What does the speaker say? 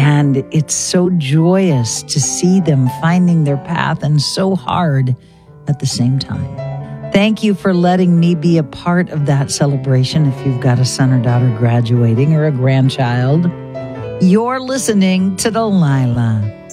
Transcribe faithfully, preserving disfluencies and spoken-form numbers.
And it's so joyous to see them finding their path and so hard at the same time. Thank you for letting me be a part of that celebration if you've got a son or daughter graduating or a grandchild. You're listening to Delilah.